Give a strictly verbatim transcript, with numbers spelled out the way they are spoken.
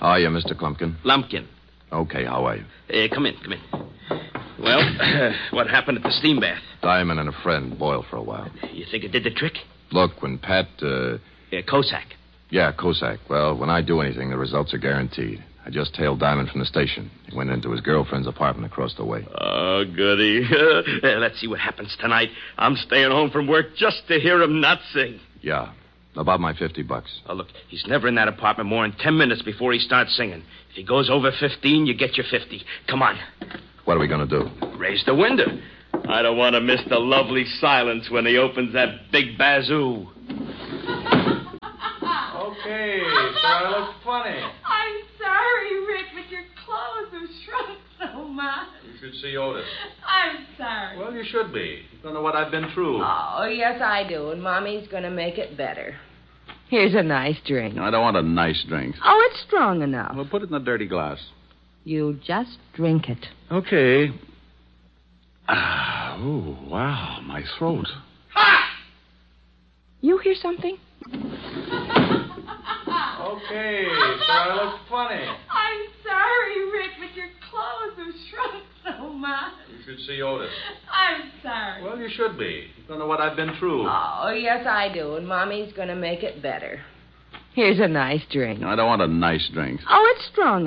How are you, Mister Klumpkin? Lumpkin. Okay, how are you? Uh, come in, come in. Well, uh, what happened at the steam bath? Diamond and a friend boiled for a while. You think it did the trick? Look, when Pat, uh... Yeah, Cossack. Yeah, Cossack. Well, when I do anything, the results are guaranteed. I just tailed Diamond from the station. He went into his girlfriend's apartment across the way. Oh, goody. uh, let's see what happens tonight. I'm staying home from work just to hear him not sing. Yeah, about my fifty bucks. Oh, look, he's never in that apartment more than ten minutes before he starts singing. If he goes over fifteen, you get your fifty. Come on. What are we going to do? Raise the window. I don't want to miss the lovely silence when he opens that big bazoo. Okay, so I look funny. I'm sorry, Rick, but your clothes have shrunk so much. You should see Otis. I'm sorry. Well, you should be. You don't know what I've been through. Oh, yes, I do, and Mommy's going to make it better. Here's a nice drink. I don't want a nice drink. Oh, it's strong enough. Well, put it in a dirty glass. You just drink it. Okay. Ah, oh, wow, my throat. Ha! You hear something? Okay, so I look funny. I'm sorry, Rick, but your clothes have shrunk so much. You should see Otis. I'm sorry. Well, you should be. You don't know what I've been through. Oh, yes, I do, and Mommy's going to make it better. Here's a nice drink. I don't want a nice drink. Oh, it's strong